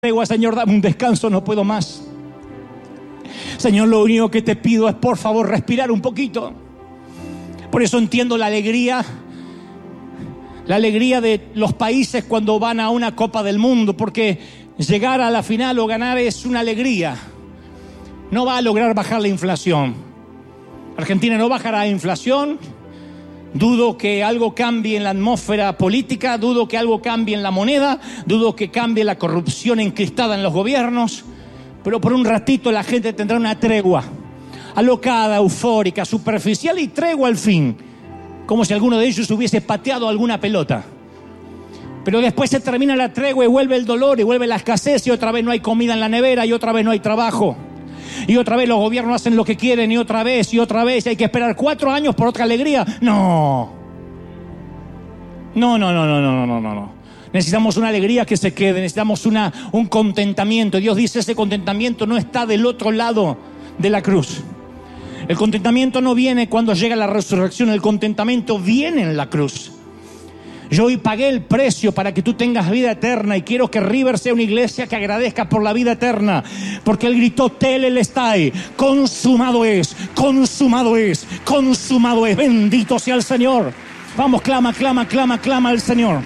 tregua, Señor, dame un descanso, no puedo más. Señor, lo único que te pido es, por favor, respirar un poquito. Por eso entiendo la alegría de los países cuando van a una Copa del Mundo, porque llegar a la final o ganar es una alegría. No va a lograr bajar la inflación. Argentina no bajará la inflación. Dudo que algo cambie en la atmósfera política, dudo que algo cambie en la moneda, dudo que cambie la corrupción enquistada en los gobiernos, pero por un ratito la gente tendrá una tregua, alocada, eufórica, superficial y tregua al fin, como si alguno de ellos hubiese pateado alguna pelota. Pero después se termina la tregua y vuelve el dolor y vuelve la escasez y otra vez no hay comida en la nevera y otra vez no hay trabajo. Y otra vez los gobiernos hacen lo que quieren y otra vez hay que esperar 4 años por otra alegría. No. Necesitamos una alegría que se quede, necesitamos un contentamiento. Dios dice, ese contentamiento no está del otro lado de la cruz. El contentamiento no viene cuando llega la resurrección, el contentamiento viene en la cruz. Yo hoy pagué el precio para que tú tengas vida eterna y quiero que River sea una iglesia que agradezca por la vida eterna, porque Él gritó, Telelestai, consumado es, consumado es, consumado es, bendito sea el Señor. Vamos, clama al Señor.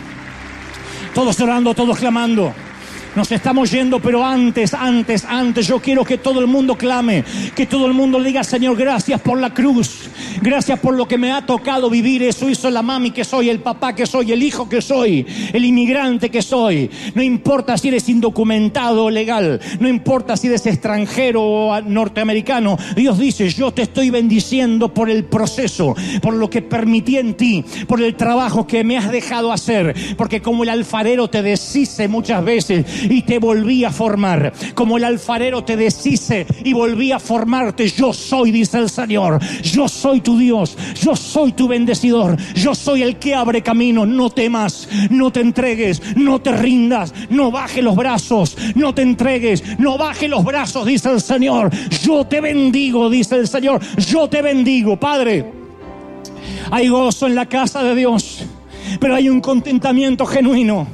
Todos orando, todos clamando. Nos estamos yendo, pero antes, yo quiero que todo el mundo clame, que todo el mundo le diga, Señor, gracias por la cruz, gracias por lo que me ha tocado vivir. Eso hizo la mami que soy, el papá que soy, el hijo que soy, el inmigrante que soy. No importa si eres indocumentado o legal, no importa si eres extranjero o norteamericano. Dios dice, yo te estoy bendiciendo por el proceso, por lo que permití en ti, por el trabajo que me has dejado hacer, porque como el alfarero te deshice muchas veces y te volví a formar, como el alfarero te deshice y volví a formarte, yo soy, dice el Señor, yo soy tu Dios, yo soy tu bendecidor, yo soy el que abre camino. No temas, no te entregues, no te rindas, no bajes los brazos, no te entregues, no bajes los brazos, dice el Señor. Yo te bendigo, dice el Señor, yo te bendigo. Padre, hay gozo en la casa de Dios, pero hay un contentamiento genuino.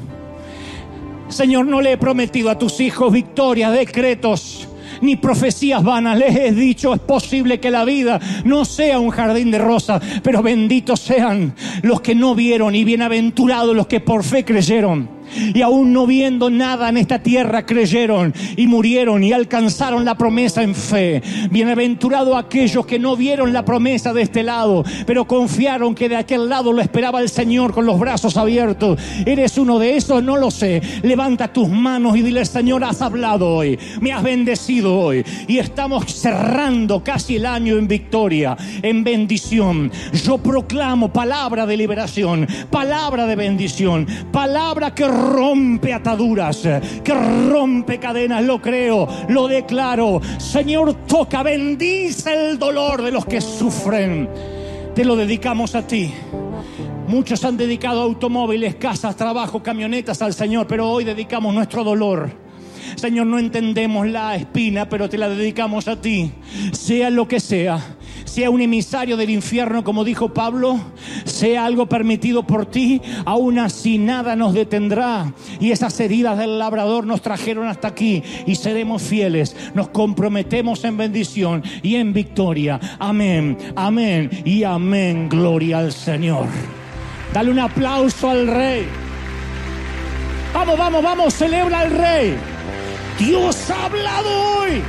Señor, no le he prometido a tus hijos victorias, decretos, ni profecías vanas. Les he dicho, es posible que la vida no sea un jardín de rosas, pero benditos sean los que no vieron y bienaventurados los que por fe creyeron. Y aún no viendo nada en esta tierra creyeron y murieron y alcanzaron la promesa en fe. Bienaventurados aquellos que no vieron la promesa de este lado, pero confiaron que de aquel lado lo esperaba el Señor con los brazos abiertos. ¿Eres uno de esos? No lo sé. Levanta tus manos y dile, Señor, has hablado hoy, me has bendecido hoy, y estamos cerrando casi el año en victoria, en bendición. Yo proclamo palabra de liberación, palabra de bendición, palabra que rompe ataduras, que rompe cadenas. Lo creo, lo declaro. Señor, toca, bendice el dolor de los que sufren. Te lo dedicamos a ti. Muchos han dedicado automóviles, casas, trabajo, camionetas al Señor, pero hoy dedicamos nuestro dolor. Señor, no entendemos la espina, pero te la dedicamos a ti. Sea lo que sea un emisario del infierno, como dijo Pablo, sea algo permitido por ti, aún así nada nos detendrá. Y esas heridas del labrador nos trajeron hasta aquí y seremos fieles. Nos comprometemos en bendición y en victoria. Amén, amén y amén. Gloria al Señor. Dale un aplauso al Rey. Vamos, celebra al Rey. Dios ha hablado hoy.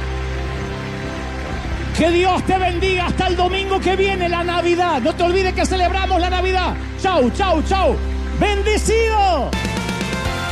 Que Dios te bendiga hasta el domingo que viene, la Navidad. No te olvides que celebramos la Navidad. Chau. Bendecido.